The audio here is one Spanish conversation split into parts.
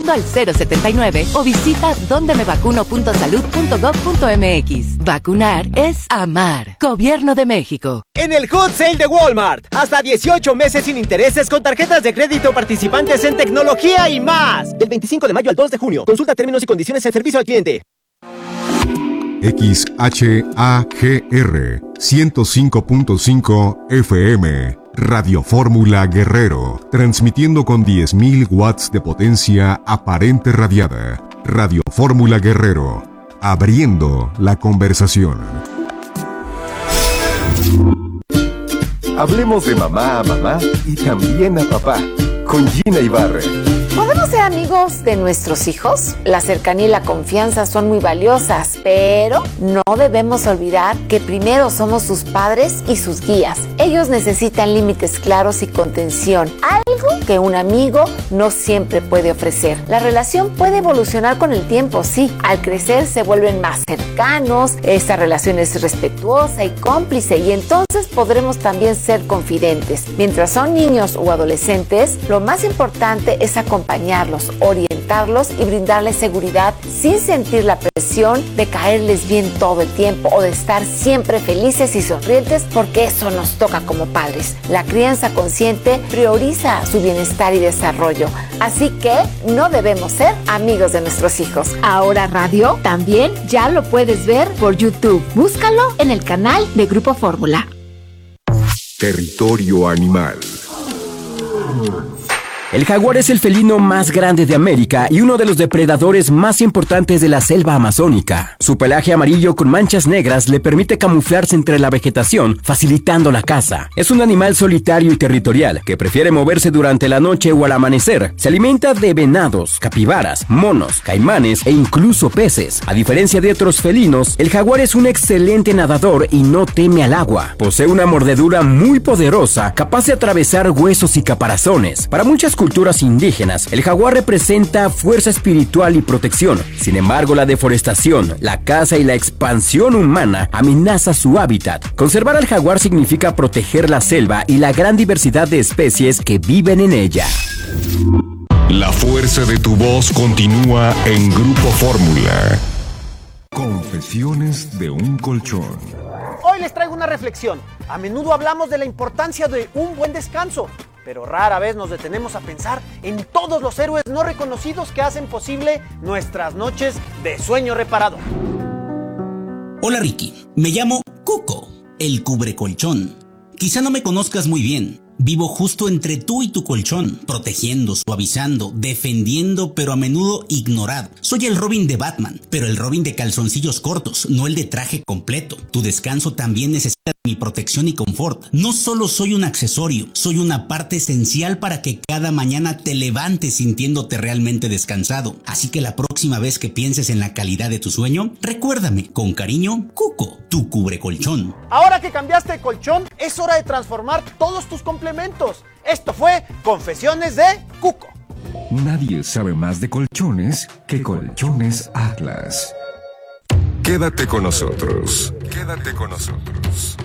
llamando al 079 o visita dondemevacuno.salud.gov.mx. Vacunar es amar. Gobierno de México. En el Hot Sale de Walmart, hasta 18 meses sin intereses con tarjetas de crédito participantes en tecnología y más. Del 25 de mayo al 2 de junio. Consulta términos y condiciones en servicio al cliente. XHAGR 105.5 FM Radio Fórmula Guerrero, transmitiendo con 10.000 watts de potencia aparente radiada. Radio Fórmula Guerrero, abriendo la conversación. Hablemos de mamá a mamá y también a papá, con Gina Ibarra. ¿Podemos ser amigos de nuestros hijos? La cercanía y la confianza son muy valiosas, pero no debemos olvidar que primero somos sus padres y sus guías. Ellos necesitan límites claros y contención, algo que un amigo no siempre puede ofrecer. La relación puede evolucionar con el tiempo, sí. Al crecer se vuelven más cercanos, esta relación es respetuosa y cómplice, y entonces podremos también ser confidentes. Mientras son niños o adolescentes, lo más importante es acompañarlos, orientarlos y brindarles seguridad sin sentir la presión de caerles bien todo el tiempo o de estar siempre felices y sonrientes, porque eso nos toca como padres. La crianza consciente prioriza su bienestar y desarrollo, así que no debemos ser amigos de nuestros hijos. Ahora Radio también ya lo puedes ver por YouTube. Búscalo en el canal de Grupo Fórmula. Territorio animal. El jaguar es el felino más grande de América y uno de los depredadores más importantes de la selva amazónica. Su pelaje amarillo con manchas negras le permite camuflarse entre la vegetación, facilitando la caza. Es un animal solitario y territorial que prefiere moverse durante la noche o al amanecer. Se alimenta de venados, capibaras, monos, caimanes e incluso peces. A diferencia de otros felinos, el jaguar es un excelente nadador y no teme al agua. Posee una mordedura muy poderosa, capaz de atravesar huesos y caparazones. Para muchas culturas indígenas, el jaguar representa fuerza espiritual y protección. Sin embargo, la deforestación, la caza y la expansión humana amenaza su hábitat. Conservar al jaguar significa proteger la selva y la gran diversidad de especies que viven en ella. La fuerza de tu voz continúa en Grupo Fórmula. Confesiones de un colchón. Hoy les traigo una reflexión. A menudo hablamos de la importancia de un buen descanso, pero rara vez nos detenemos a pensar en todos los héroes no reconocidos que hacen posible nuestras noches de sueño reparador. Hola Ricky, me llamo Cuco, el cubrecolchón. Quizá no me conozcas muy bien. Vivo justo entre tú y tu colchón, protegiendo, suavizando, defendiendo, pero a menudo ignorado. Soy el Robin de Batman, pero el Robin de calzoncillos cortos, no el de traje completo. Tu descanso también necesita mi protección y confort. No solo soy un accesorio, soy una parte esencial para que cada mañana te levantes sintiéndote realmente descansado. Así que la próxima vez que pienses en la calidad de tu sueño, recuérdame, con cariño, Cuco, tu cubrecolchón. Ahora que cambiaste de colchón, es hora de transformar todos tus complementos. Esto fue Confesiones de Cuco. Nadie sabe más de colchones que Colchones Atlas. Quédate con nosotros. Quédate con nosotros.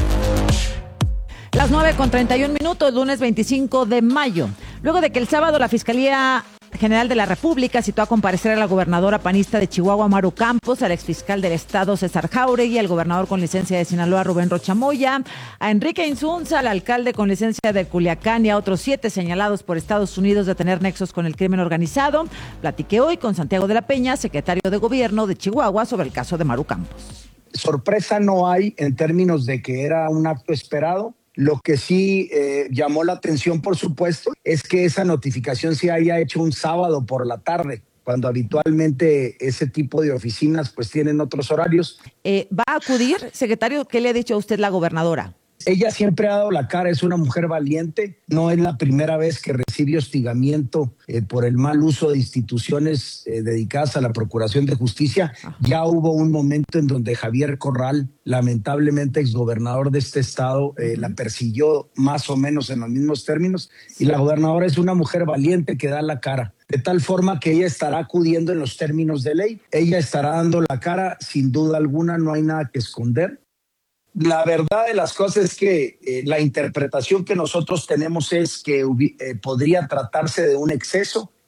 Las 9:31, lunes 25 de mayo. Luego de que el sábado la Fiscalía General de la República citó a comparecer a la gobernadora panista de Chihuahua, Maru Campos, al exfiscal del estado, César Jáuregui, al gobernador con licencia de Sinaloa, Rubén Rocha Moya, a Enrique Insunza, al alcalde con licencia de Culiacán y a otros 7 señalados por Estados Unidos de tener nexos con el crimen organizado. Platiqué hoy con Santiago de la Peña, secretario de Gobierno de Chihuahua, sobre el caso de Maru Campos. Sorpresa no hay en términos de que era un acto esperado. Lo que sí llamó la atención, por supuesto, es que esa notificación se haya hecho un sábado por la tarde, cuando habitualmente ese tipo de oficinas pues tienen otros horarios. ¿Va a acudir, secretario? ¿Qué le ha dicho a usted la gobernadora? Ella siempre ha dado la cara, es una mujer valiente, no es la primera vez que recibe hostigamiento por el mal uso de instituciones dedicadas a la Procuración de Justicia. Ya hubo un momento en donde Javier Corral, lamentablemente exgobernador de este estado, la persiguió más o menos en los mismos términos, y la gobernadora es una mujer valiente que da la cara. De tal forma que ella estará acudiendo en los términos de ley, ella estará dando la cara, sin duda alguna, no hay nada que esconder. La verdad de las cosas es que la interpretación que nosotros tenemos es que podría tratarse de un exceso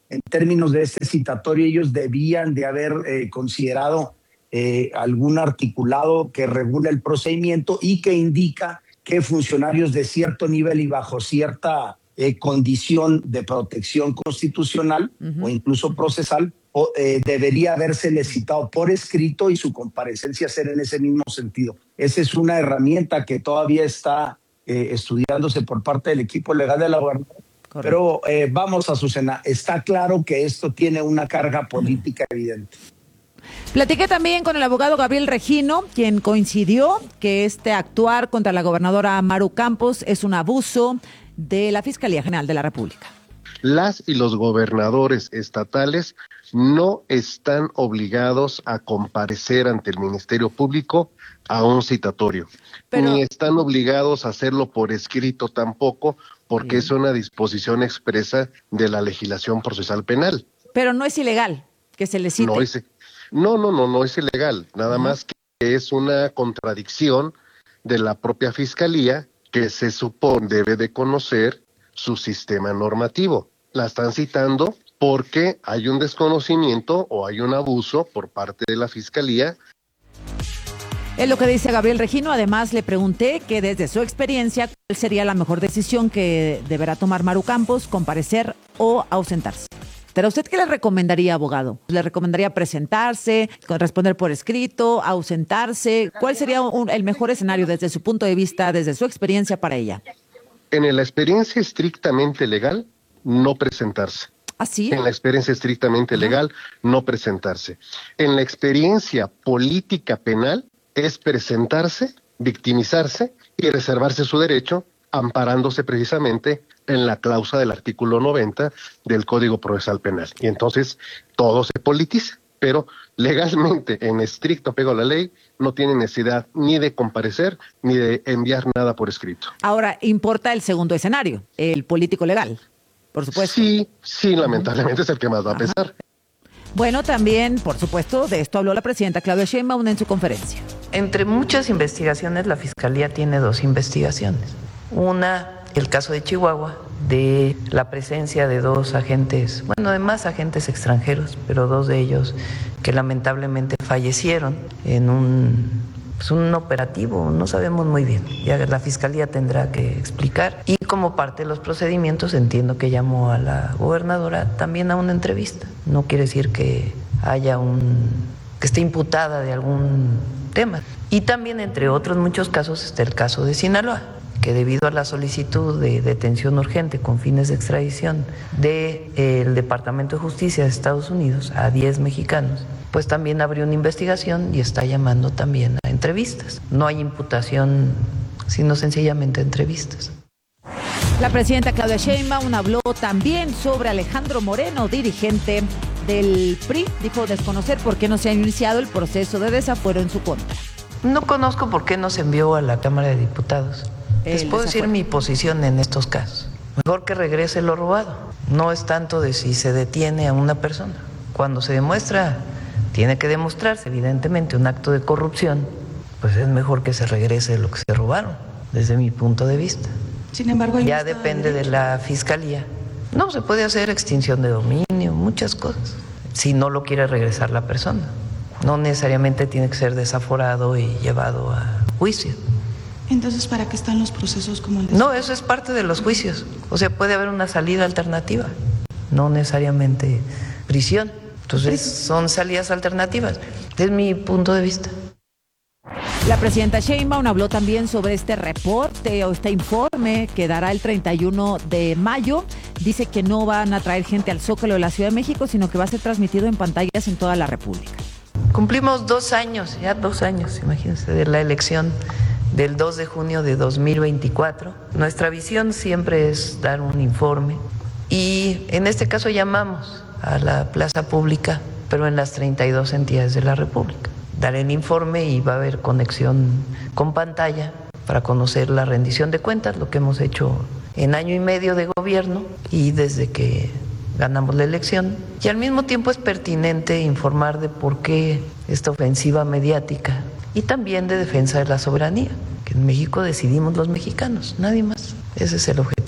en términos de este citatorio, ellos debían de haber considerado algún articulado que regule el procedimiento y que indica que funcionarios de cierto nivel y bajo cierta condición de protección constitucional o incluso procesal debería habérsele citado por escrito y su comparecencia ser en ese mismo sentido. Esa es una herramienta que todavía está estudiándose por parte del equipo legal de la gobernadora. Pero vamos, Azucena, está claro que esto tiene una carga política evidente. Platiqué también con el abogado Gabriel Regino, quien coincidió que este actuar contra la gobernadora Maru Campos es un abuso de la Fiscalía General de la República. Las y los gobernadores estatales no están obligados a comparecer ante el Ministerio Público a un citatorio, ni están obligados a hacerlo por escrito tampoco, porque es una disposición expresa de la legislación procesal penal. Pero no es ilegal que se le cite. No es ilegal, nada más que es una contradicción de la propia Fiscalía que se supone debe de conocer su sistema normativo. La están citando porque hay un desconocimiento o hay un abuso por parte de la Fiscalía. Es lo que dice Gabriel Regino. Además, le pregunté que desde su experiencia, ¿cuál sería la mejor decisión que deberá tomar Maru Campos, comparecer o ausentarse? ¿Pero usted qué le recomendaría, abogado? ¿Le recomendaría presentarse, responder por escrito, ausentarse? ¿Cuál sería el mejor escenario desde su punto de vista, desde su experiencia para ella? En la experiencia estrictamente legal, no presentarse. ¿Ah, sí? En la experiencia estrictamente legal, no presentarse. En la experiencia política penal, es presentarse, victimizarse y reservarse su derecho, amparándose precisamente en la cláusula del artículo 90 del Código Procesal Penal. Y entonces todo se politiza, pero legalmente, en estricto apego a la ley, no tiene necesidad ni de comparecer ni de enviar nada por escrito. Ahora, importa el segundo escenario, el político legal, por supuesto. Sí, lamentablemente es el que más va a pesar. Bueno, también, por supuesto, de esto habló la presidenta Claudia Sheinbaum en su conferencia. Entre muchas investigaciones, la Fiscalía tiene 2 investigaciones. Una, el caso de Chihuahua, de la presencia de 2 agentes, además agentes extranjeros, pero 2 de ellos que lamentablemente fallecieron en un operativo, no sabemos muy bien, ya la Fiscalía tendrá que explicar. Y como parte de los procedimientos, entiendo que llamó a la gobernadora también a una entrevista. No quiere decir que haya que esté imputada de algún tema. Y también, entre otros muchos casos, está el caso de Sinaloa, que debido a la solicitud de detención urgente con fines de extradición del Departamento de Justicia de Estados Unidos a 10 mexicanos, pues también abrió una investigación y está llamando también a entrevistas. No hay imputación, sino sencillamente entrevistas. La presidenta Claudia Sheinbaum habló también sobre Alejandro Moreno, dirigente del PRI. Dijo desconocer por qué no se ha iniciado el proceso de desafuero en su contra. No conozco por qué no se envió a la Cámara de Diputados. Les puedo decir mi posición en estos casos. Mejor que regrese lo robado. No es tanto de si se detiene a una persona. Cuando se demuestra, tiene que demostrarse evidentemente un acto de corrupción, pues es mejor que se regrese lo que se robaron, desde mi punto de vista. Sin embargo, ya depende de la Fiscalía. No, se puede hacer extinción de dominio, muchas cosas, si no lo quiere regresar la persona. No necesariamente tiene que ser desaforado y llevado a juicio. Entonces, ¿para qué están los procesos como el de... No, eso es parte de los juicios. O sea, puede haber una salida alternativa, no necesariamente prisión. Entonces, son salidas alternativas. Es mi punto de vista. La presidenta Sheinbaum habló también sobre este reporte o este informe que dará el 31 de mayo. Dice que no van a traer gente al Zócalo de la Ciudad de México, sino que va a ser transmitido en pantallas en toda la República. Cumplimos 2 años, ya 2 años, imagínense, de la elección del 2 de junio de 2024. Nuestra visión siempre es dar un informe y en este caso llamamos a la plaza pública, pero en las 32 entidades de la República. Daré el informe y va a haber conexión con pantalla para conocer la rendición de cuentas, lo que hemos hecho en año y medio de gobierno y desde que ganamos la elección. Y al mismo tiempo es pertinente informar de por qué esta ofensiva mediática y también de defensa de la soberanía, que en México decidimos los mexicanos, nadie más. Ese es el objetivo.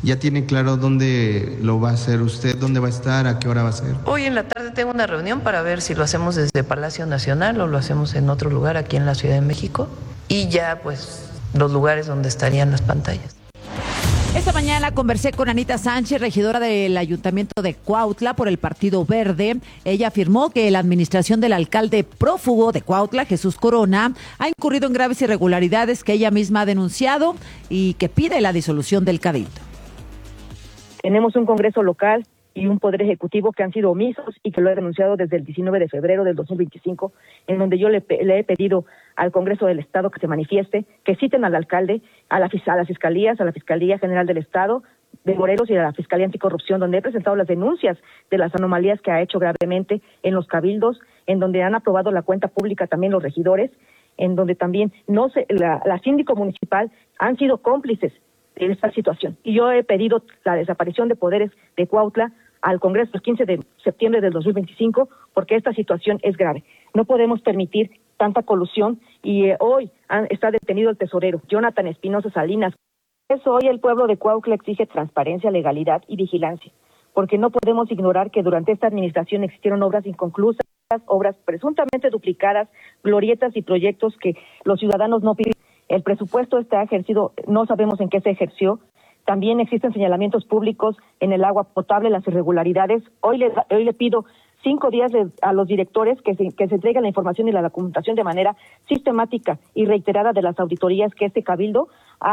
¿Ya tiene claro dónde lo va a hacer usted? ¿Dónde va a estar? ¿A qué hora va a ser? Hoy en la tarde tengo una reunión para ver si lo hacemos desde Palacio Nacional o lo hacemos en otro lugar aquí en la Ciudad de México. Y ya, pues, los lugares donde estarían las pantallas. Esta mañana conversé con Anita Sánchez, regidora del Ayuntamiento de Cuautla por el Partido Verde. Ella afirmó que la administración del alcalde prófugo de Cuautla, Jesús Corona, ha incurrido en graves irregularidades que ella misma ha denunciado y que pide la disolución del cabildo. Tenemos un Congreso local y un Poder Ejecutivo que han sido omisos y que lo he denunciado desde el 19 de febrero del 2025, en donde yo le he pedido al Congreso del Estado que se manifieste, que citen al alcalde, a las fiscalías, a la Fiscalía General del Estado de Morelos y a la Fiscalía Anticorrupción, donde he presentado las denuncias de las anomalías que ha hecho gravemente en los cabildos, en donde han aprobado la cuenta pública también los regidores, en donde también la síndico municipal han sido cómplices de esta situación. Y yo he pedido la desaparición de poderes de Cuautla al Congreso el 15 de septiembre del 2025, porque esta situación es grave. No podemos permitir tanta colusión y hoy está detenido el tesorero, Jonathan Espinosa Salinas. Por eso hoy el pueblo de Cuautla exige transparencia, legalidad y vigilancia, porque no podemos ignorar que durante esta administración existieron obras inconclusas, obras presuntamente duplicadas, glorietas y proyectos que los ciudadanos no piden. El presupuesto está ejercido, no sabemos en qué se ejerció. También existen señalamientos públicos en el agua potable, las irregularidades. Hoy le pido 5 días a los directores que se entreguen la información y la documentación de manera sistemática y reiterada de las auditorías que este cabildo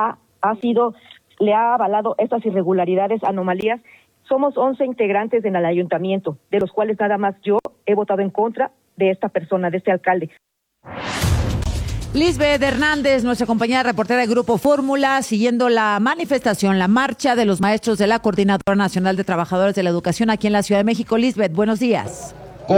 le ha avalado estas irregularidades, anomalías. Somos 11 integrantes en el ayuntamiento, de los cuales nada más yo he votado en contra de esta persona, de este alcalde. Lisbeth Hernández, nuestra compañera reportera del Grupo Fórmula, siguiendo la manifestación, la marcha de los maestros de la Coordinadora Nacional de Trabajadores de la Educación aquí en la Ciudad de México. Lisbeth, buenos días.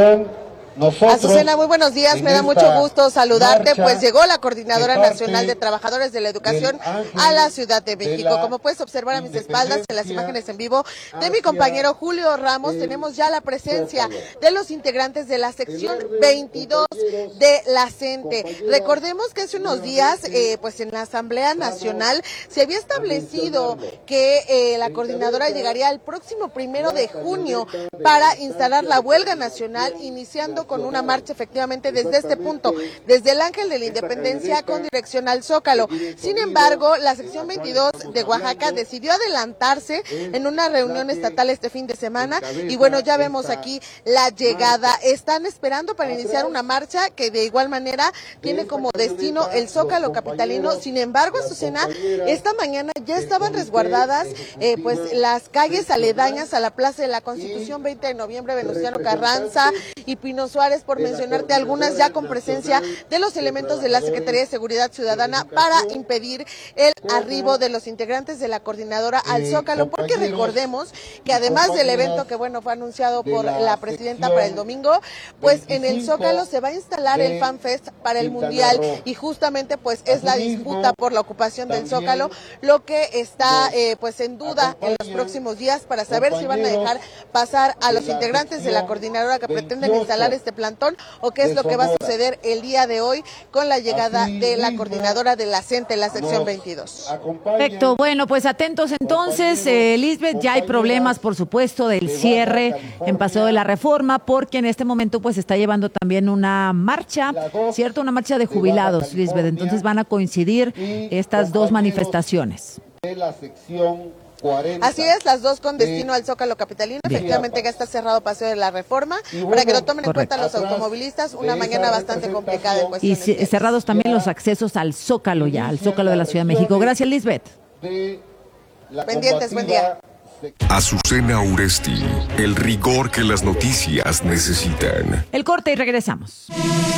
Azucena, muy buenos días, me da mucho gusto saludarte, pues llegó la Coordinadora Nacional de Trabajadores de la Educación a la Ciudad de México. Como puedes observar a mis espaldas en las imágenes en vivo de mi compañero Julio Ramos, tenemos ya la presencia de los integrantes de la sección 22 de la CENTE. Recordemos que hace unos días, pues en la Asamblea Nacional se había establecido que la Coordinadora llegaría el próximo 1 de junio para instalar la huelga nacional, iniciando con una marcha efectivamente desde este punto, desde el Ángel de la Independencia con dirección al Zócalo. Sin embargo, la sección 22 de Oaxaca decidió adelantarse en una reunión estatal este fin de semana y bueno, ya vemos aquí la llegada. Están esperando para iniciar una marcha que de igual manera tiene como destino el Zócalo capitalino. Sin embargo, Azucena, esta mañana ya estaban resguardadas pues las calles aledañas a la Plaza de la Constitución, 20 de noviembre, Venustiano Carranza y Pino Suárez, por mencionarte algunas, ya con presencia de los elementos de la Secretaría de Seguridad Ciudadana para impedir el arribo de los integrantes de la coordinadora al Zócalo, porque recordemos que además del evento que bueno fue anunciado por la presidenta para el domingo, pues en el Zócalo se va a instalar el FanFest para el Mundial y justamente pues es la disputa por la ocupación del Zócalo lo que está pues en duda en los próximos días para saber si van a dejar pasar a los integrantes de la coordinadora que pretenden instalar este plantón o qué es lo que va a suceder el día de hoy con la llegada de la coordinadora de la CENTE, la sección 22. Perfecto, bueno, pues atentos entonces, Lisbeth, ya hay problemas por supuesto del cierre en Paseo de la Reforma porque en este momento pues está llevando también una marcha, ¿cierto? Una marcha de jubilados, Lisbeth, entonces van a coincidir estas dos manifestaciones. De la sección 40. Así es, las dos con destino al Zócalo capitalino. Efectivamente ya está cerrado Paseo de la Reforma para que lo tomen en cuenta los automovilistas. Una mañana bastante complicada en cuestiones. Y cerrados también los accesos al Zócalo ya, al Zócalo de la Ciudad de México. Gracias, Lisbeth. Pendientes, buen día. Azucena Uresti, el rigor que las noticias necesitan. El corte y regresamos.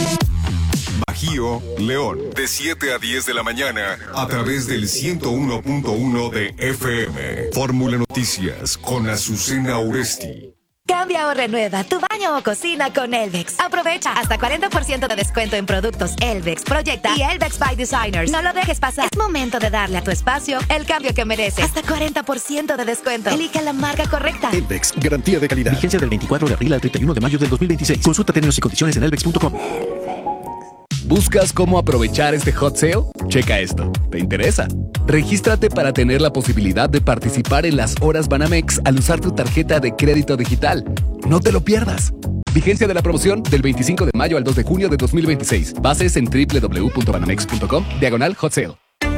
Bajío, León, de 7 a 10 de la mañana, a través del 101.1 de FM. Fórmula Noticias con Azucena Uresti. Cambia o renueva tu baño o cocina con Elvex. Aprovecha hasta 40% de descuento en productos Elvex, Proyecta y Elvex by Designers. No lo dejes pasar. Es momento de darle a tu espacio el cambio que merece. Hasta 40% de descuento. Elige la marca correcta. Elvex, garantía de calidad. Vigencia del 24 de abril al 31 de mayo del 2026. Consulta términos y condiciones en elvex.com. ¿Buscas cómo aprovechar este hot sale? Checa esto. ¿Te interesa? Regístrate para tener la posibilidad de participar en las horas Banamex al usar tu tarjeta de crédito digital. No te lo pierdas. Vigencia de la promoción del 25 de mayo al 2 de junio de 2026. Bases en www.banamex.com/hot sale.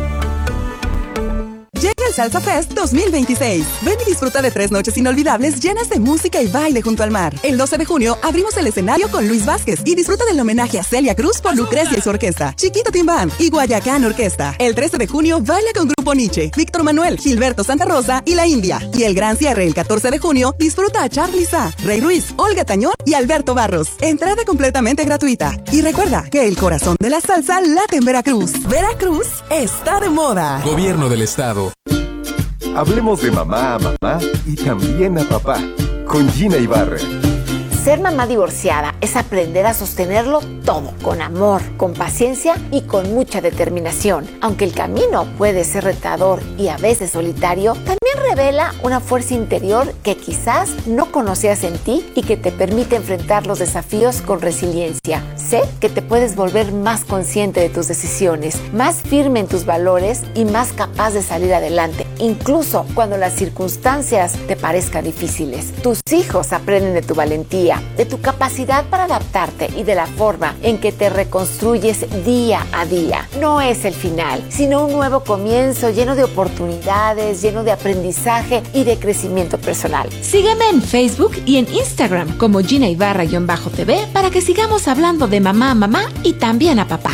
Llega el Salsa Fest 2026. Ven y disfruta de 3 noches inolvidables llenas de música y baile junto al mar. El 12 de junio abrimos el escenario con Luis Vázquez y disfruta del homenaje a Celia Cruz por Lucrecia y su orquesta, Chiquito Team Band y Guayacán Orquesta. El 13 de junio baila con Grupo Nietzsche, Víctor Manuel, Gilberto Santa Rosa y La India. Y el gran cierre el 14 de junio disfruta a Charly Sa, Rey Ruiz, Olga Tañón y Alberto Barros. Entrada completamente gratuita. Y recuerda que el corazón de la salsa late en Veracruz. Veracruz está de moda. Gobierno del Estado. Hablemos de mamá a mamá y también a papá, con Gina Ibarra. Ser mamá divorciada es aprender a sostenerlo todo, con amor, con paciencia y con mucha determinación. Aunque el camino puede ser retador y a veces solitario, también revela una fuerza interior que quizás no conocías en ti y que te permite enfrentar los desafíos con resiliencia. Sé que te puedes volver más consciente de tus decisiones, más firme en tus valores y más capaz de salir adelante, incluso cuando las circunstancias te parezcan difíciles. Tus hijos aprenden de tu valentía, de tu capacidad para adaptarte y de la forma en que te reconstruyes día a día. No es el final, sino un nuevo comienzo lleno de oportunidades, lleno de aprendizaje y de crecimiento personal. Sígueme en Facebook y en Instagram como Gina Ibarra-TV para que sigamos hablando de mamá a mamá y también a papá.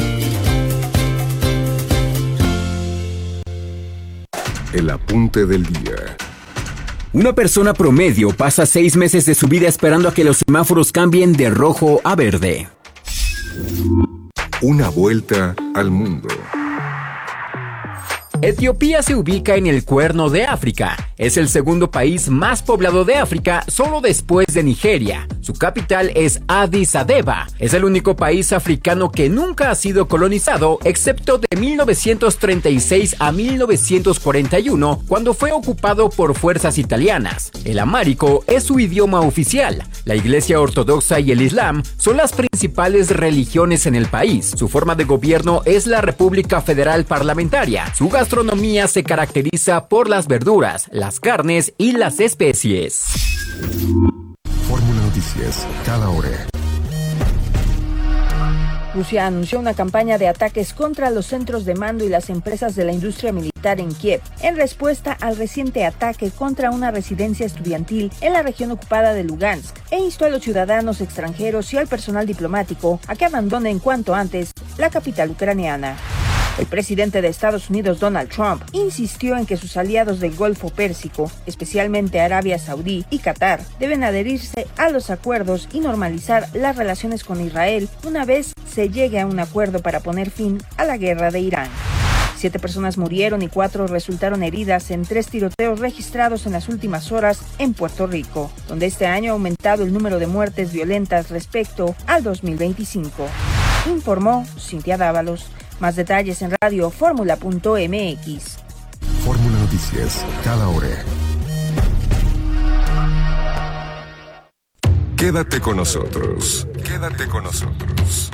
El apunte del día. Una persona promedio pasa 6 meses de su vida esperando a que los semáforos cambien de rojo a verde. Una vuelta al mundo. Etiopía se ubica en el Cuerno de África. Es el segundo país más poblado de África, solo después de Nigeria. Su capital es Addis Abeba. Es el único país africano que nunca ha sido colonizado, excepto de 1936 a 1941, cuando fue ocupado por fuerzas italianas. El amárico es su idioma oficial. La Iglesia Ortodoxa y el Islam son las principales religiones en el país. Su forma de gobierno es la República Federal Parlamentaria. Su gastronomía se caracteriza por las verduras, las carnes y las especies. Fórmula Noticias, cada hora. Rusia anunció una campaña de ataques contra los centros de mando y las empresas de la industria militar en Kiev, en respuesta al reciente ataque contra una residencia estudiantil en la región ocupada de Lugansk, e instó a los ciudadanos extranjeros y al personal diplomático a que abandonen cuanto antes la capital ucraniana. El presidente de Estados Unidos, Donald Trump, insistió en que sus aliados del Golfo Pérsico, especialmente Arabia Saudí y Qatar, deben adherirse a los acuerdos y normalizar las relaciones con Israel una vez se llegue a un acuerdo para poner fin a la guerra de Irán. 7 personas murieron y 4 resultaron heridas en 3 tiroteos registrados en las últimas horas en Puerto Rico, donde este año ha aumentado el número de muertes violentas respecto al 2025. Informó Cintia Dávalos. Más detalles en radioformula.mx. Fórmula Noticias, cada hora. Quédate con nosotros. Quédate con nosotros.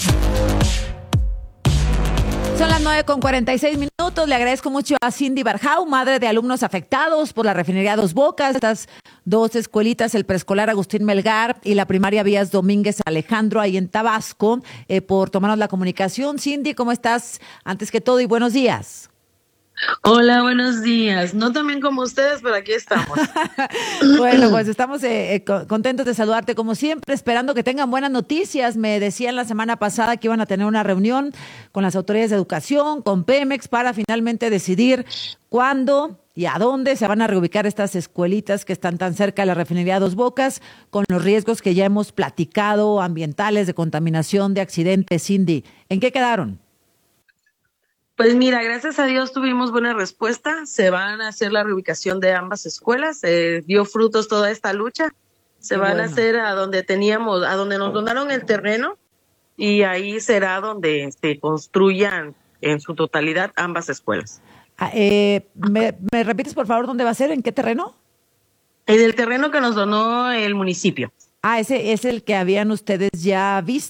Son las 9:46. Le agradezco mucho a Cindy Barjau, madre de alumnos afectados por la refinería Dos Bocas. Estas 2 escuelitas, el preescolar Agustín Melgar y la primaria Vías Domínguez Alejandro, ahí en Tabasco, por tomarnos la comunicación. Cindy, ¿cómo estás? Antes que todo, y buenos días. Hola, buenos días. No tan bien como ustedes, pero aquí estamos. Bueno, pues estamos contentos de saludarte como siempre, esperando que tengan buenas noticias. Me decían la semana pasada que iban a tener una reunión con las autoridades de educación, con Pemex, para finalmente decidir cuándo y a dónde se van a reubicar estas escuelitas que están tan cerca de la refinería Dos Bocas, con los riesgos que ya hemos platicado, ambientales, de contaminación, de accidentes. Cindy, ¿en qué quedaron? Pues mira, gracias a Dios tuvimos buena respuesta. Se van a hacer la reubicación de ambas escuelas. Dio frutos toda esta lucha. Se van a hacer a donde nos donaron el terreno, y ahí será donde se construyan en su totalidad ambas escuelas. ¿Me repites por favor dónde va a ser? ¿En qué terreno? En el terreno que nos donó el municipio. ¿Ese es el que habían ustedes ya visto?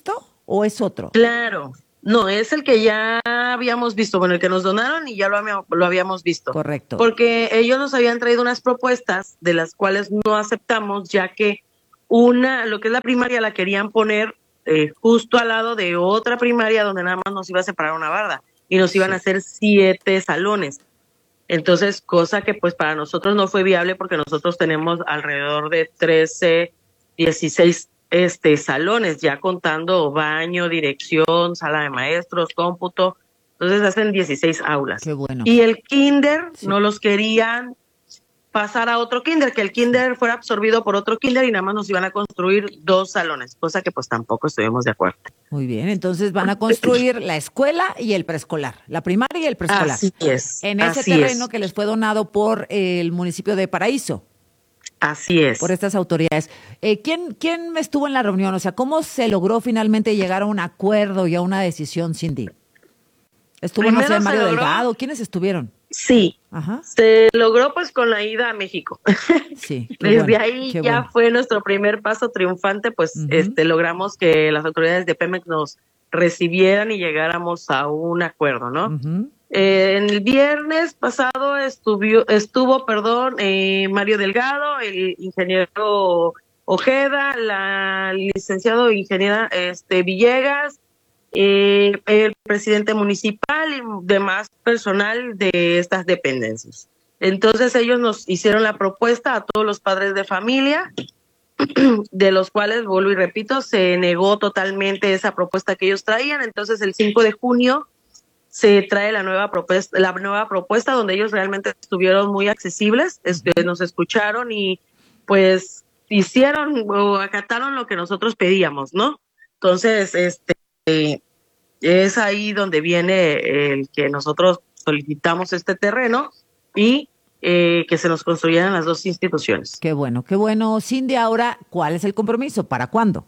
¿O es otro? Claro. No, es el que ya habíamos visto, bueno, el que nos donaron y ya lo habíamos visto. Correcto. Porque ellos nos habían traído unas propuestas de las cuales no aceptamos, ya que lo que es la primaria la querían poner justo al lado de otra primaria donde nada más nos iba a separar una barda y nos iban a hacer 7 salones. Entonces, cosa que pues para nosotros no fue viable porque nosotros tenemos alrededor de 13, 16 salones, ya contando baño, dirección, sala de maestros, cómputo. Entonces hacen 16 aulas. Qué bueno. Y el kinder no los querían pasar a otro kinder, que el kinder fuera absorbido por otro kinder y nada más nos iban a construir 2 salones, cosa que pues tampoco estuvimos de acuerdo. Muy bien, entonces van a construir la escuela y el preescolar, la primaria y el preescolar. Así es. En ese terreno que les fue donado por el municipio de Paraíso. Así es. Por estas autoridades. ¿Quién estuvo en la reunión? O sea, ¿cómo se logró finalmente llegar a un acuerdo y a una decisión, Cindy? ¿Estuvo, no sé, Mario Delgado? ¿Quiénes estuvieron? Sí. Ajá. Se logró pues con la ida a México. Sí. Desde ahí ya fue nuestro primer paso triunfante, pues logramos que las autoridades de Pemex nos recibieran y llegáramos a un acuerdo, ¿no? El viernes pasado estuvo Mario Delgado, el ingeniero Ojeda, la licenciado ingeniera Villegas, el presidente municipal y demás personal de estas dependencias. Entonces ellos nos hicieron la propuesta a todos los padres de familia, de los cuales, vuelvo y repito, se negó totalmente esa propuesta que ellos traían. Entonces el 5 de junio se trae la nueva propuesta donde ellos realmente estuvieron muy accesibles, nos escucharon y pues hicieron o acataron lo que nosotros pedíamos, ¿no? Entonces, es ahí donde viene el que nosotros solicitamos este terreno y que se nos construyeran las 2 instituciones. Qué bueno, qué bueno. Cindy, ahora, ¿cuál es el compromiso? ¿Para cuándo?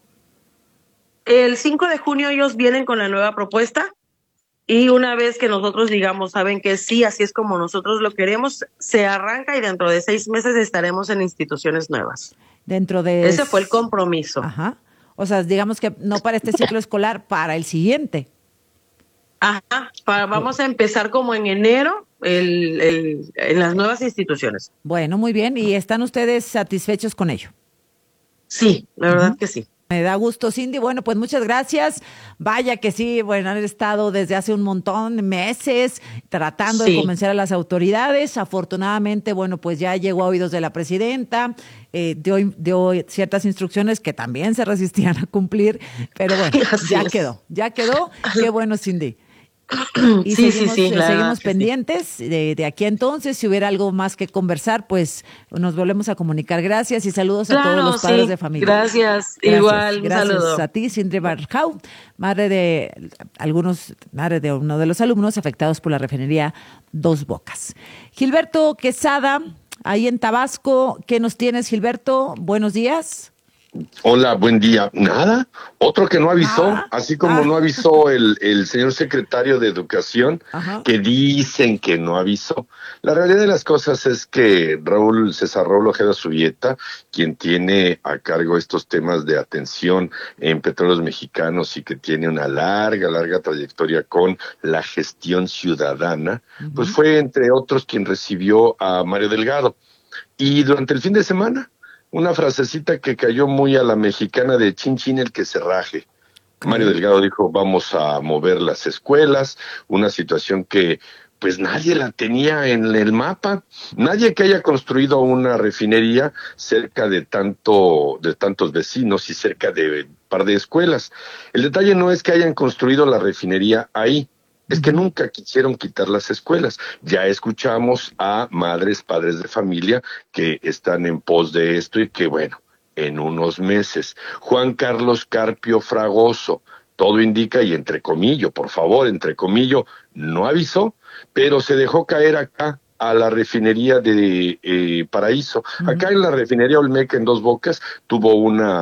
El 5 de junio ellos vienen con la nueva propuesta y una vez que nosotros digamos, saben que sí, así es como nosotros lo queremos, se arranca y dentro de 6 meses estaremos en instituciones nuevas. Ese fue el compromiso. Ajá. O sea, digamos que no para este ciclo escolar, para el siguiente. Ajá, vamos a empezar como en enero en las nuevas instituciones. Bueno, muy bien. ¿Y están ustedes satisfechos con ello? Sí, la verdad que sí. Me da gusto, Cindy. Bueno, pues muchas gracias. Vaya que sí, bueno, han estado desde hace un montón de meses tratando de convencer a las autoridades. Afortunadamente, bueno, pues ya llegó a oídos de la presidenta, dio ciertas instrucciones que también se resistían a cumplir, pero bueno, ya quedó. Qué bueno, Cindy. Y seguimos pendientes de aquí entonces. Si hubiera algo más que conversar, pues nos volvemos a comunicar. Gracias y saludos a todos los padres de familia. Gracias. Igual, un gracias saludo. a ti, Cindy Barjau, madre de uno de los alumnos afectados por la refinería Dos Bocas. Gilberto Quesada, ahí en Tabasco, ¿qué nos tienes, Gilberto? Buenos días. Hola, buen día. Nada, otro que no avisó, así como no avisó el señor secretario de Educación, que dicen que no avisó. La realidad de las cosas es que César Raúl Ojeda Subieta, quien tiene a cargo estos temas de atención en Petróleos Mexicanos y que tiene una larga trayectoria con la gestión ciudadana, pues fue entre otros quien recibió a Mario Delgado. Y durante el fin de semana, una frasecita que cayó muy a la mexicana de chin chin el que se raje. Mario Delgado dijo, vamos a mover las escuelas, una situación que pues nadie la tenía en el mapa, nadie que haya construido una refinería cerca de tantos vecinos y cerca de un par de escuelas. El detalle no es que hayan construido la refinería ahí, es que nunca quisieron quitar las escuelas. Ya escuchamos a madres, padres de familia que están en pos de esto y que, bueno, en unos meses. Juan Carlos Carpio Fragoso, todo indica, y entrecomillo, por favor, entrecomillo, no avisó, pero se dejó caer acá a la refinería de Paraíso. Acá en la refinería Olmeca en Dos Bocas tuvo una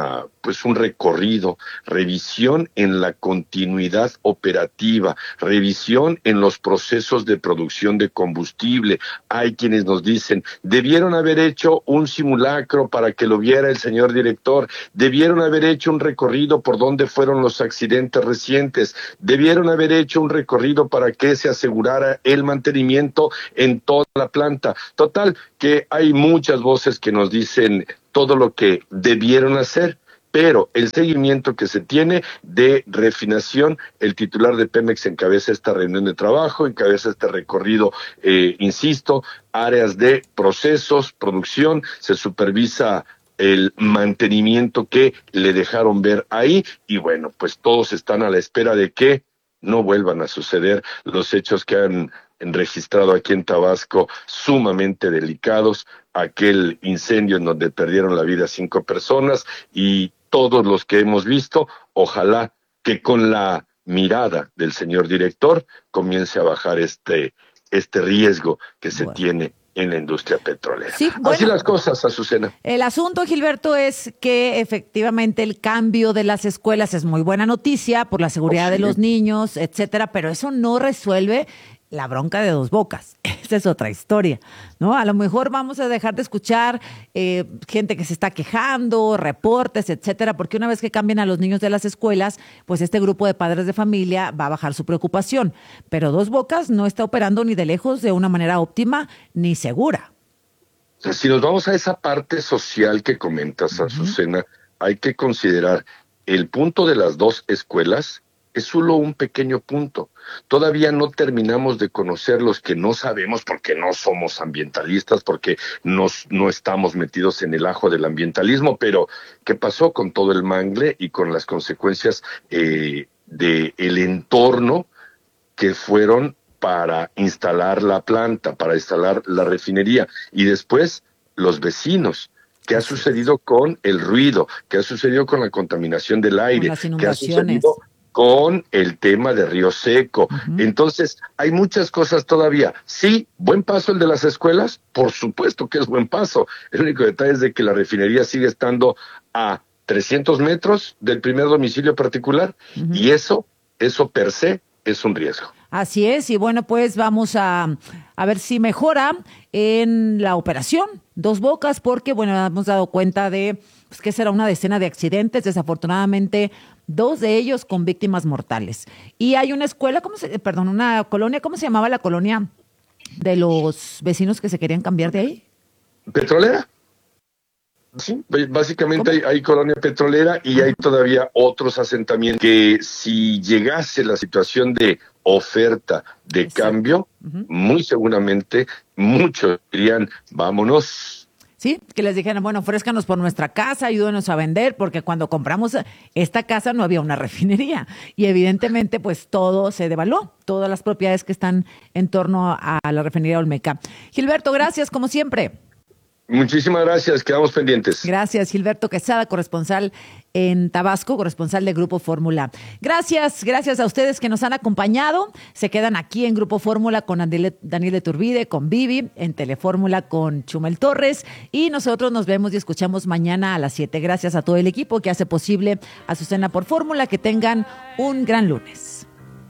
pues un recorrido, revisión en la continuidad operativa, revisión en los procesos de producción de combustible. Hay quienes nos dicen, debieron haber hecho un simulacro para que lo viera el señor director, debieron haber hecho un recorrido por dónde fueron los accidentes recientes, debieron haber hecho un recorrido para que se asegurara el mantenimiento en toda la planta. Total, que hay muchas voces que nos dicen todo lo que debieron hacer, pero el seguimiento que se tiene de refinación, el titular de Pemex encabeza esta reunión de trabajo, encabeza este recorrido, insisto, áreas de procesos, producción, se supervisa el mantenimiento que le dejaron ver ahí, y bueno, pues todos están a la espera de que no vuelvan a suceder los hechos que han registrado aquí en Tabasco, sumamente delicados, aquel incendio en donde perdieron la vida 5 personas, y todos los que hemos visto, ojalá que con la mirada del señor director comience a bajar este riesgo que se tiene en la industria petrolera. Sí, bueno, así las cosas, Azucena. El asunto, Gilberto, es que efectivamente el cambio de las escuelas es muy buena noticia por la seguridad de los niños, etcétera, pero eso no resuelve la bronca de Dos Bocas. Esa es otra historia, ¿no? A lo mejor vamos a dejar de escuchar gente que se está quejando, reportes, etcétera, porque una vez que cambien a los niños de las escuelas, pues este grupo de padres de familia va a bajar su preocupación. Pero Dos Bocas no está operando ni de lejos de una manera óptima ni segura. Si nos vamos a esa parte social que comentas, Azucena, hay que considerar el punto de las 2 escuelas es solo un pequeño punto. Todavía no terminamos de conocer los que no sabemos porque no somos ambientalistas, porque no estamos metidos en el ajo del ambientalismo, pero ¿qué pasó con todo el mangle y con las consecuencias del entorno que fueron para instalar la planta, para instalar la refinería? Y después los vecinos. ¿Qué ha sucedido con el ruido? ¿Qué ha sucedido con la contaminación del aire? ¿Qué ha sucedido con el tema de Río Seco? Entonces, hay muchas cosas todavía. Sí, buen paso el de las escuelas, por supuesto que es buen paso. El único detalle es de que la refinería sigue estando a 300 metros del primer domicilio particular, y eso per se es un riesgo. Así es, y bueno, pues vamos a ver si mejora en la operación Dos Bocas, porque bueno, hemos dado cuenta de que será una decena de accidentes, desafortunadamente 2 de ellos con víctimas mortales. Y hay una escuela, una colonia, ¿cómo se llamaba la colonia de los vecinos que se querían cambiar de ahí? ¿Petrolera? Sí, básicamente hay colonia petrolera y hay todavía otros asentamientos que si llegase la situación de oferta de cambio, muy seguramente muchos dirían, vámonos. Sí, que les dijeran, bueno, ofrézcanos por nuestra casa, ayúdenos a vender, porque cuando compramos esta casa no había una refinería y evidentemente pues todo se devaluó, todas las propiedades que están en torno a la refinería Olmeca. Gilberto, gracias como siempre. Muchísimas gracias, quedamos pendientes. Gracias, Gilberto Quesada, corresponsal en Tabasco, corresponsal de Grupo Fórmula. Gracias a ustedes que nos han acompañado. Se quedan aquí en Grupo Fórmula con Daniel Iturbide, con Vivi, en Telefórmula con Chumel Torres, y nosotros nos vemos y escuchamos mañana a las 7. Gracias a todo el equipo que hace posible Azucena por Fórmula. Que tengan un gran lunes.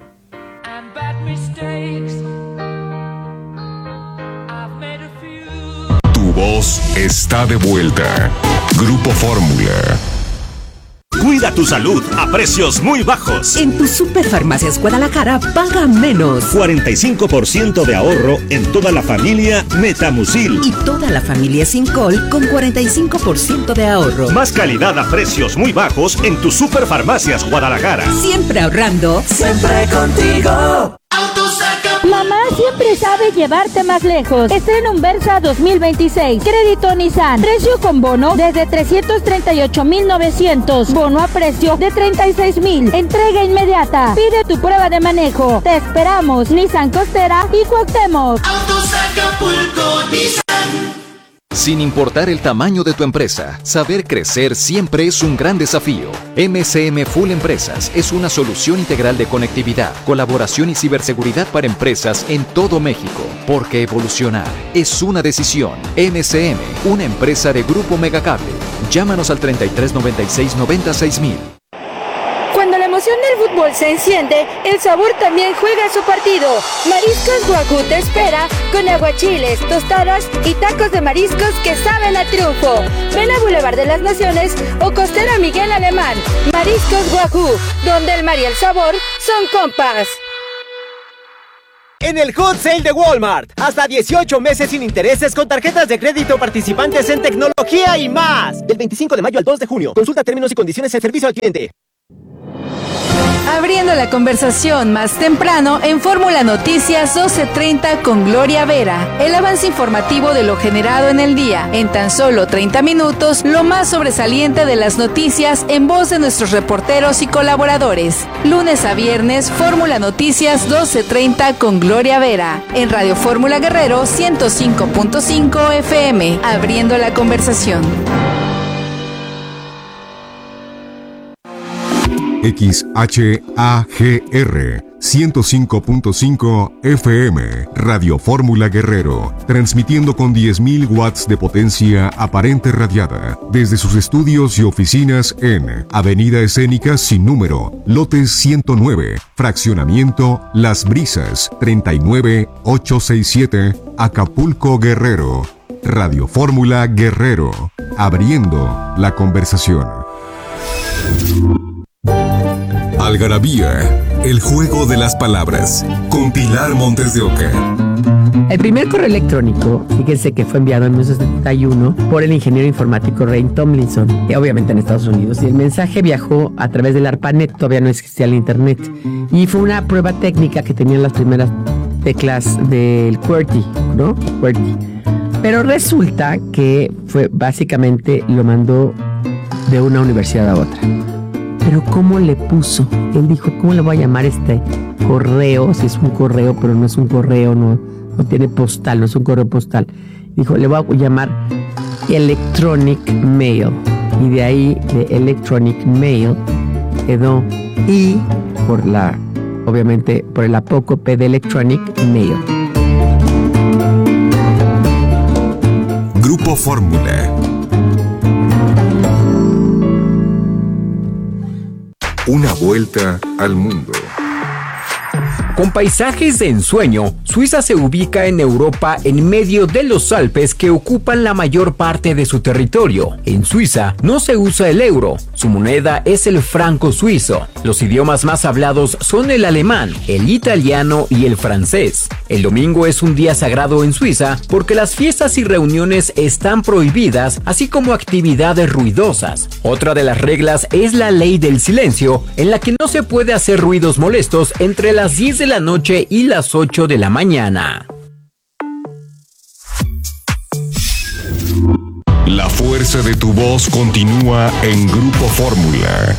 Tu voz está de vuelta. Grupo Fórmula. Cuida tu salud a precios muy bajos. En tu Superfarmacias Guadalajara paga menos. 45% de ahorro en toda la familia Metamucil. Y toda la familia Sincol con 45% de ahorro. Más calidad a precios muy bajos en tu Superfarmacias Guadalajara. Siempre ahorrando. Siempre contigo. Mamá siempre sabe llevarte más lejos. Estrena un Versa 2026. Crédito Nissan. Precio con bono desde 338,900. Bono a precio de 36,000. Entrega inmediata. Pide tu prueba de manejo. Te esperamos. Nissan Costera y Cuauhtémoc. Autos Acapulco Nissan. Sin importar el tamaño de tu empresa, saber crecer siempre es un gran desafío. MCM Full Empresas es una solución integral de conectividad, colaboración y ciberseguridad para empresas en todo México. Porque evolucionar es una decisión. MCM, una empresa de Grupo Megacable. Llámanos al 3396-96000. Cuando la emoción del fútbol se enciende, el sabor también juega su partido. Mariscos Wagyu te espera con aguachiles, tostadas y tacos de mariscos que saben a triunfo. Ven a Boulevard de las Naciones o Costera Miguel Alemán. Mariscos Wagyu, donde el mar y el sabor son compas. En el Hot Sale de Walmart, hasta 18 meses sin intereses con tarjetas de crédito participantes en tecnología y más. Del 25 de mayo al 2 de junio. Consulta términos y condiciones en servicio al cliente. Abriendo la conversación más temprano en Fórmula Noticias 12:30 con Gloria Vera. El avance informativo de lo generado en el día. En tan solo 30 minutos, lo más sobresaliente de las noticias en voz de nuestros reporteros y colaboradores. Lunes a viernes, Fórmula Noticias 12:30 con Gloria Vera. En Radio Fórmula Guerrero 105.5 FM. Abriendo la conversación. XHAGR 105.5 FM, Radio Fórmula Guerrero, transmitiendo con 10.000 watts de potencia aparente radiada, desde sus estudios y oficinas en Avenida Escénica sin número, lote 109, fraccionamiento Las Brisas, 39867, Acapulco, Guerrero. Radio Fórmula Guerrero, abriendo la conversación. Algarabía, el juego de las palabras, con Pilar Montes de Oca. El primer correo electrónico, fíjense que fue enviado en 1971 por el ingeniero informático Ray Tomlinson, obviamente en Estados Unidos, y el mensaje viajó a través del ARPANET, todavía no existía el internet, y fue una prueba técnica que tenían las primeras teclas del QWERTY, ¿no? QWERTY. Pero resulta que fue básicamente lo mandó de una universidad a otra. Pero ¿cómo le puso? Él dijo, ¿cómo le voy a llamar este correo? Si es un correo, pero no es un correo, no tiene postal, no es un correo postal. Dijo, le voy a llamar Electronic Mail. Y de ahí, de Electronic Mail, quedó I obviamente, por el apócope de Electronic Mail. Grupo Fórmula. Una vuelta al mundo. Con paisajes de ensueño, Suiza se ubica en Europa en medio de los Alpes que ocupan la mayor parte de su territorio. En Suiza no se usa el euro, su moneda es el franco suizo. Los idiomas más hablados son el alemán, el italiano y el francés. El domingo es un día sagrado en Suiza porque las fiestas y reuniones están prohibidas, así como actividades ruidosas. Otra de las reglas es la ley del silencio, en la que no se puede hacer ruidos molestos entre las 10 de la noche y las 8 de la mañana. La fuerza de tu voz continúa en Grupo Fórmula.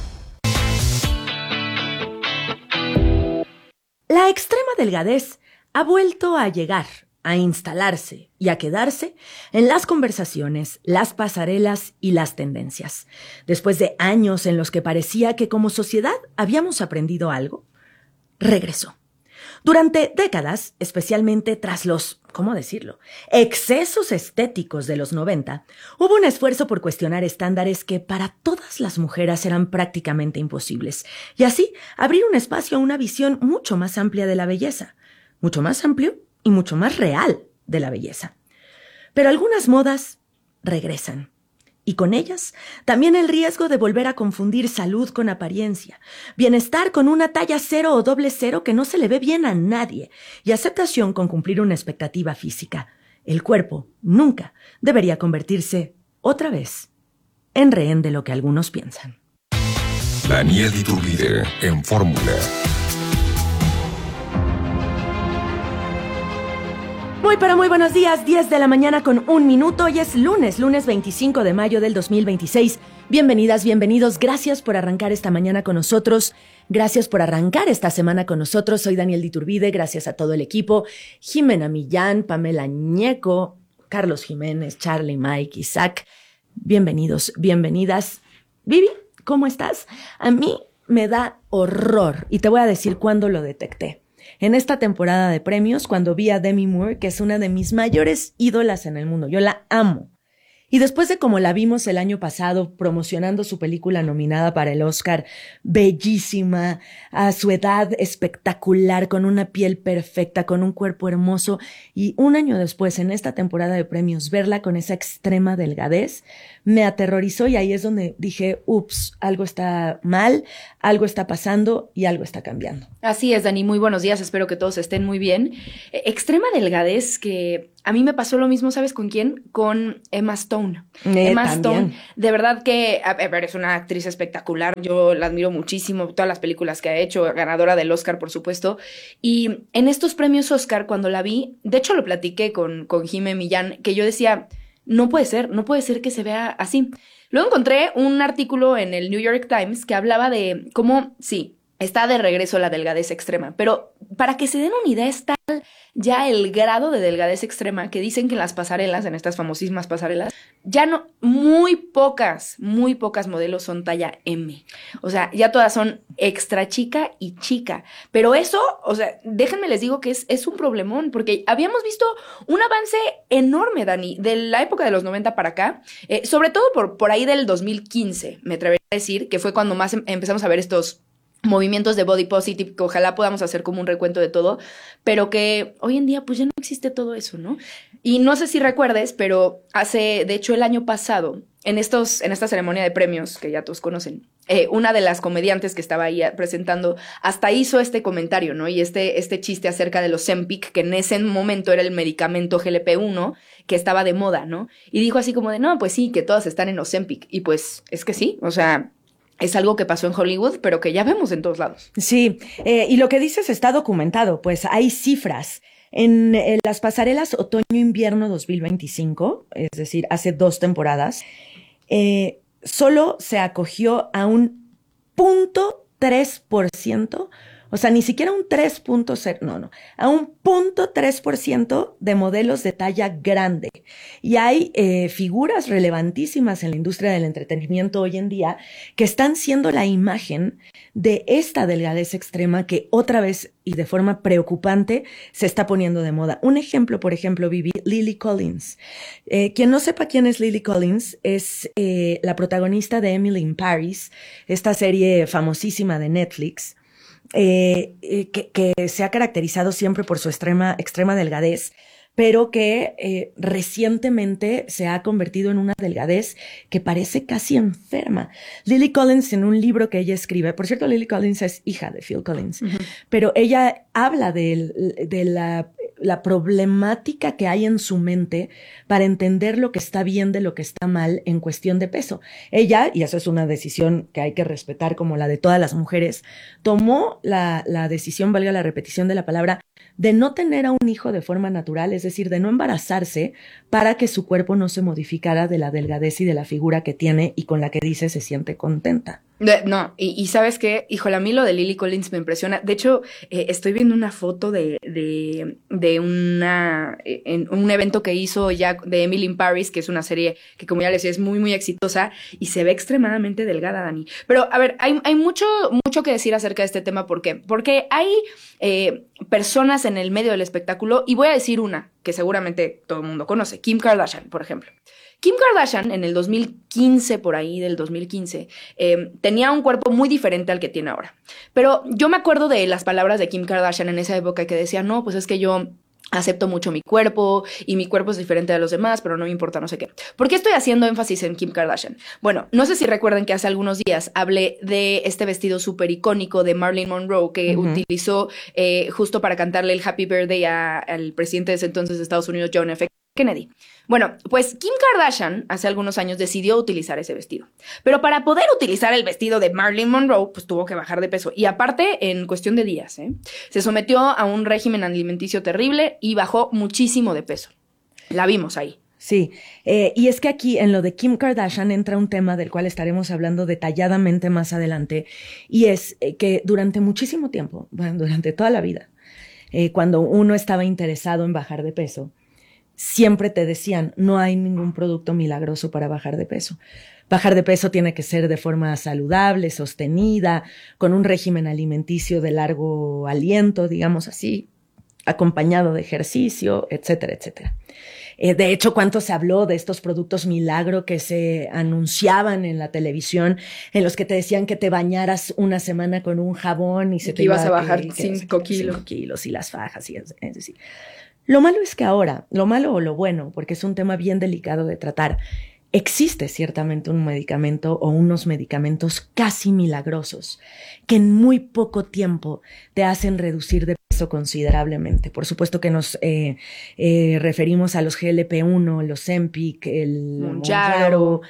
La extrema delgadez ha vuelto a llegar, a instalarse y a quedarse en las conversaciones, las pasarelas y las tendencias. Después de años en los que parecía que como sociedad habíamos aprendido algo, regresó. Durante décadas, especialmente tras los, ¿cómo decirlo?, excesos estéticos de los 90, hubo un esfuerzo por cuestionar estándares que para todas las mujeres eran prácticamente imposibles, y así abrir un espacio a una visión mucho más amplia de la belleza, mucho más amplio y mucho más real de la belleza. Pero algunas modas regresan. Y con ellas, también el riesgo de volver a confundir salud con apariencia, bienestar con una talla 0 o doble 0 que no se le ve bien a nadie, y aceptación con cumplir una expectativa física. El cuerpo nunca debería convertirse, otra vez, en rehén de lo que algunos piensan. Daniel Iturbide en Fórmula. Muy buenos días, 10 de la mañana con 1 minuto. Hoy es lunes 25 de mayo del 2026. Bienvenidas, bienvenidos. Gracias por arrancar esta mañana con nosotros. Gracias por arrancar esta semana con nosotros. Soy Daniel Iturbide. Gracias a todo el equipo. Jimena Millán, Pamela Ñeco, Carlos Jiménez, Charlie, Mike, Isaac. Bienvenidos, bienvenidas. Vivi, ¿cómo estás? A mí me da horror y te voy a decir cuándo lo detecté. En esta temporada de premios, cuando vi a Demi Moore, que es una de mis mayores ídolas en el mundo. Yo la amo. Y después de como la vimos el año pasado promocionando su película nominada para el Oscar, bellísima, a su edad espectacular, con una piel perfecta, con un cuerpo hermoso, y un año después, en esta temporada de premios, verla con esa extrema delgadez, me aterrorizó y ahí es donde dije, ups, algo está mal, algo está pasando y algo está cambiando. Así es, Dani, muy buenos días, espero que todos estén muy bien. Extrema delgadez que a mí me pasó lo mismo, ¿sabes con quién? Con Emma Stone. Emma Stone, de verdad que, a ver, es una actriz espectacular, yo la admiro muchísimo, todas las películas que ha hecho, ganadora del Oscar, por supuesto, y en estos premios Oscar, cuando la vi, de hecho lo platiqué con Jimé Millán, que yo decía, no puede ser que se vea así. Luego encontré un artículo en el New York Times que hablaba de cómo, sí, está de regreso la delgadez extrema, pero para que se den una idea, está ya el grado de delgadez extrema que dicen que en las pasarelas, en estas famosísimas pasarelas, ya no, muy pocas modelos son talla M. O sea, ya todas son extra chica y chica. Pero eso, o sea, déjenme les digo que es un problemón, porque habíamos visto un avance enorme, Dani, de la época de los 90 para acá, sobre todo por ahí del 2015, me atrevería a decir, que fue cuando más empezamos a ver estos movimientos de body positive, que ojalá podamos hacer como un recuento de todo, pero que hoy en día pues ya no existe todo eso, ¿no? Y no sé si recuerdes, pero de hecho el año pasado, en esta ceremonia de premios, que ya todos conocen, una de las comediantes que estaba ahí presentando hasta hizo este comentario, ¿no? Y este chiste acerca de los Ozempic, que en ese momento era el medicamento GLP-1 que estaba de moda, ¿no? Y dijo así como de, no, pues sí, que todas están en Ozempic. Y pues es que sí, o sea, es algo que pasó en Hollywood, pero que ya vemos en todos lados. Sí, y lo que dices está documentado, pues hay cifras. En las pasarelas otoño-invierno 2025, es decir, hace 2 temporadas, solo se acogió a un 0.3%, o sea, ni siquiera un 3.0, a un 0.3% de modelos de talla grande. Y hay figuras relevantísimas en la industria del entretenimiento hoy en día que están siendo la imagen de esta delgadez extrema que otra vez y de forma preocupante se está poniendo de moda. Un ejemplo, por ejemplo, Vivi, Lily Collins. Quien no sepa quién es Lily Collins es la protagonista de Emily in Paris, esta serie famosísima de Netflix, que se ha caracterizado siempre por su extrema delgadez, pero que recientemente se ha convertido en una delgadez que parece casi enferma. Lily Collins, en un libro que ella escribe, por cierto, Lily Collins es hija de Phil Collins, pero ella habla de la problemática que hay en su mente para entender lo que está bien de lo que está mal en cuestión de peso. Ella, y eso es una decisión que hay que respetar como la de todas las mujeres, tomó la decisión, valga la repetición de la palabra, de no tener a un hijo de forma natural, es decir, de no embarazarse para que su cuerpo no se modificara de la delgadez y de la figura que tiene y con la que dice se siente contenta. No, y ¿sabes qué? Híjole, a mí lo de Lily Collins me impresiona. De hecho, estoy viendo una foto de un evento que hizo ya de Emily in Paris, que es una serie que, como ya les decía, es muy, muy exitosa y se ve extremadamente delgada, Dani. Pero, a ver, hay mucho que decir acerca de este tema. ¿Por qué? Porque hay personas en el medio del espectáculo, y voy a decir una que seguramente todo el mundo conoce, Kim Kardashian, por ejemplo. Kim Kardashian en el 2015, por ahí del 2015, tenía un cuerpo muy diferente al que tiene ahora. Pero yo me acuerdo de las palabras de Kim Kardashian en esa época que decía, no, pues es que yo acepto mucho mi cuerpo y mi cuerpo es diferente de los demás, pero no me importa no sé qué. ¿Por qué estoy haciendo énfasis en Kim Kardashian? Bueno, no sé si recuerden que hace algunos días hablé de este vestido súper icónico de Marilyn Monroe que utilizó justo para cantarle el Happy Birthday al presidente de ese entonces de Estados Unidos, John F. Kennedy. Bueno, pues Kim Kardashian hace algunos años decidió utilizar ese vestido. Pero para poder utilizar el vestido de Marilyn Monroe, pues tuvo que bajar de peso. Y aparte, en cuestión de días, se sometió a un régimen alimenticio terrible y bajó muchísimo de peso. La vimos ahí. Sí, y es que aquí en lo de Kim Kardashian entra un tema del cual estaremos hablando detalladamente más adelante, y es que durante muchísimo tiempo, bueno, durante toda la vida, cuando uno estaba interesado en bajar de peso, siempre te decían, no hay ningún producto milagroso para bajar de peso. Bajar de peso tiene que ser de forma saludable, sostenida, con un régimen alimenticio de largo aliento, digamos así, acompañado de ejercicio, etcétera, etcétera. De hecho, ¿cuánto se habló de estos productos milagro que se anunciaban en la televisión, en los que te decían que te bañaras una semana con un jabón y se te ibas a bajar 5 kilos. 5 kilos y las fajas? Es decir, lo malo es que ahora, lo malo o lo bueno, porque es un tema bien delicado de tratar, existe ciertamente un medicamento o unos medicamentos casi milagrosos que en muy poco tiempo te hacen reducir de peso considerablemente. Por supuesto que nos referimos a los GLP-1, los Ozempic, el Mounjaro,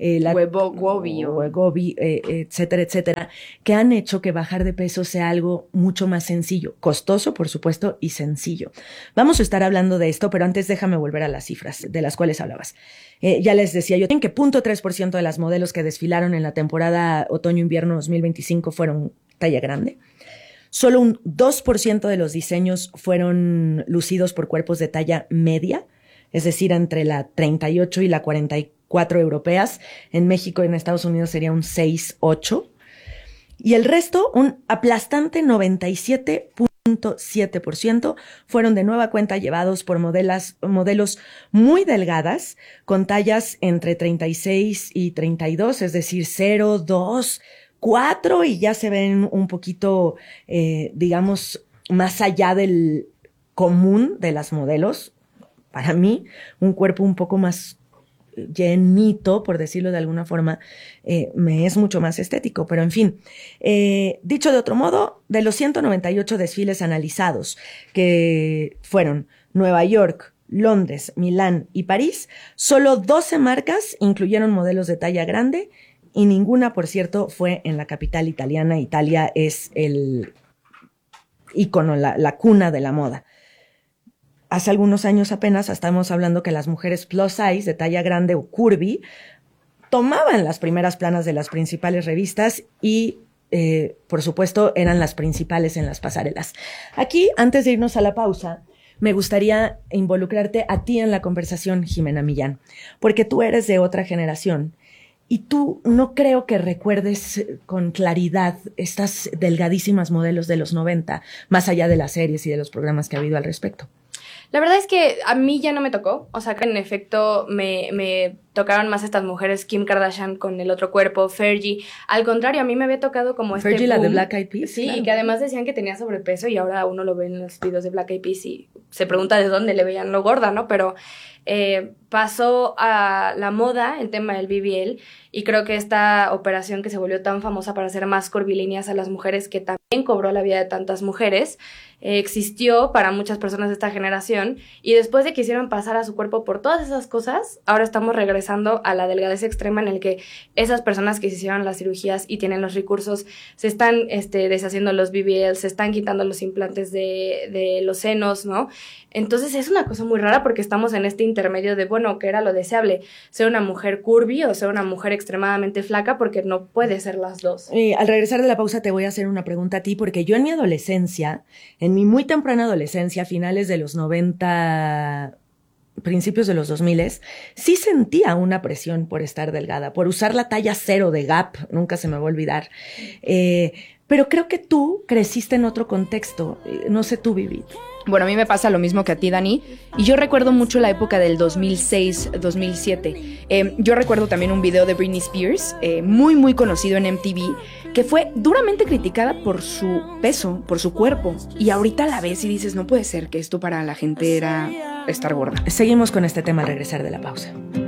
Wegovy, etcétera, etcétera, que han hecho que bajar de peso sea algo mucho más sencillo, costoso, por supuesto, y sencillo. Vamos a estar hablando de esto, pero antes déjame volver a las cifras de las cuales hablabas. Ya les decía yo que 0.3% de las modelos que desfilaron en la temporada otoño-invierno 2025 fueron talla grande. Solo un 2% de los diseños fueron lucidos por cuerpos de talla media, es decir, entre la 38 y la 44 europeas. En México y en Estados Unidos sería un 6-8. Y el resto, un aplastante 97.7%, fueron de nueva cuenta llevados por modelos muy delgadas, con tallas entre 36 y 32, es decir, 0, 2, 4, y ya se ven un poquito, digamos, más allá del común de las modelos. Para mí, un cuerpo un poco más llenito, por decirlo de alguna forma, me es mucho más estético. Pero en fin, dicho de otro modo, de los 198 desfiles analizados, que fueron Nueva York, Londres, Milán y París, solo 12 marcas incluyeron modelos de talla grande, y ninguna, por cierto, fue en la capital italiana. Italia es el ícono, la cuna de la moda. Hace algunos años apenas estábamos hablando que las mujeres plus size, de talla grande o curvy, tomaban las primeras planas de las principales revistas y, por supuesto, eran las principales en las pasarelas. Aquí, antes de irnos a la pausa, me gustaría involucrarte a ti en la conversación, Jimena Millán, porque tú eres de otra generación. Y tú no creo que recuerdes con claridad estas delgadísimas modelos de los 90, más allá de las series y de los programas que ha habido al respecto. La verdad es que a mí ya no me tocó, o sea que en efecto me tocaron más estas mujeres, Kim Kardashian con el otro cuerpo, Fergie. Al contrario, a mí me había tocado como este Fergie, boom. la de Black Eyed Peas. Sí, claro. Y que además decían que tenía sobrepeso y ahora uno lo ve en los videos de Black Eyed Peas y se pregunta de dónde le veían lo gorda, ¿no? Pero pasó a la moda el tema del BBL y creo que esta operación que se volvió tan famosa para hacer más curvilíneas a las mujeres, que también cobró la vida de tantas mujeres, existió para muchas personas de esta generación, y después de que hicieron pasar a su cuerpo por todas esas cosas, ahora estamos regresando a la delgadez extrema en el que esas personas que se hicieron las cirugías y tienen los recursos se están deshaciendo los BBL, se están quitando los implantes de los senos, ¿no? Entonces es una cosa muy rara porque estamos en este intermedio de, bueno, ¿qué era lo deseable? ¿Ser una mujer curvy o ser una mujer extremadamente flaca? Porque no puede ser las dos. Al regresar de la pausa te voy a hacer una pregunta a ti, porque yo en mi adolescencia, en mi muy temprana adolescencia, finales de los 90, principios de los 2000, sí sentía una presión por estar delgada, por usar la talla 0 de Gap, nunca se me va a olvidar. Pero creo que tú creciste en otro contexto, no sé tú, Vivi. Bueno, a mí me pasa lo mismo que a ti, Dani, y yo recuerdo mucho la época del 2006-2007. Yo recuerdo también un video de Britney Spears, muy, muy conocido en MTV, que fue duramente criticada por su peso, por su cuerpo, y ahorita la ves y dices, no puede ser que esto para la gente era estar gorda. Seguimos con este tema al regresar de la pausa.